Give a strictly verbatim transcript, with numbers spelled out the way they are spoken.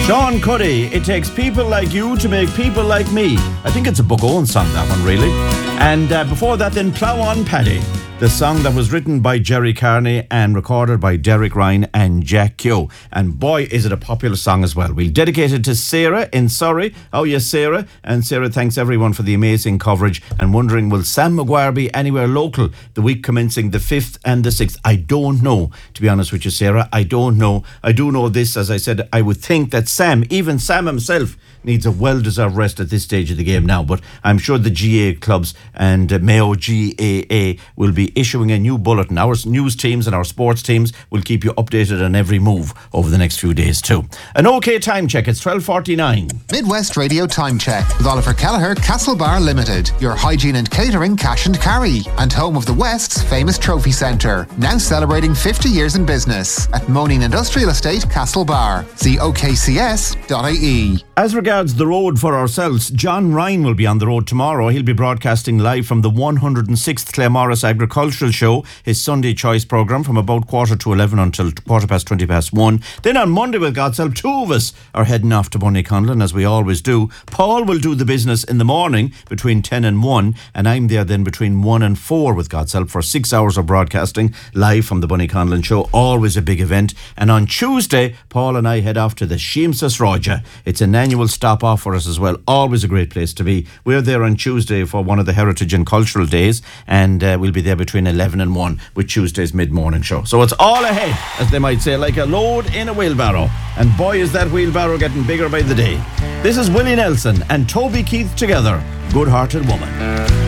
Sean Cuddy, It Takes People Like You to Make People Like Me. I think it's a Book Owen song, that one, really. And uh, before that, then Plough On Paddy, the song that was written by Jerry Carney and recorded by Derek Ryan and Jack Keogh. And boy, is it a popular song as well. We'll dedicate it to Sarah in Surrey. Oh yes, Sarah. And Sarah thanks everyone for the amazing coverage and wondering, will Sam Maguire be anywhere local the week commencing the fifth and the sixth? I don't know, to be honest with you, Sarah. I don't know. I do know this, as I said, I would think that Sam, even Sam himself, needs a well-deserved rest at this stage of the game now, but I'm sure the G A clubs and uh, Mayo G A A will be issuing a new bulletin. Our news teams and our sports teams will keep you updated on every move over the next few days too. An OK time check, it's twelve forty-nine. Midwest Radio Time Check with Oliver Kelleher, Castlebar Limited, your hygiene and catering cash and carry, and home of the West's famous trophy centre, now celebrating fifty years in business at Moaning Industrial Estate, Castlebar. See O K C S dot I E. As regards the road for ourselves, John Ryan will be on the road tomorrow. He'll be broadcasting live from the one hundred sixth Claremorris Agricultural Show, his Sunday Choice programme, from about quarter to eleven until quarter past twenty past one. Then on Monday, with God's help, two of us are heading off to Bunnyconlon, as we always do. Paul will do the business in the morning between ten and one, and I'm there then between one and four, with God's help, for six hours of broadcasting live from the Bunnyconlon Show. Always a big event. And on Tuesday, Paul and I head off to the Sheemsas Roja. It's an annual stop off for us as well. Always a great place to be. We're there on Tuesday for one of the Heritage and Cultural Days, and uh, we'll be there between eleven and one with Tuesday's mid-morning show. So it's all ahead, as they might say, like a load in a wheelbarrow. And boy, is that wheelbarrow getting bigger by the day. This is Willie Nelson and Toby Keith together, Good Hearted Woman.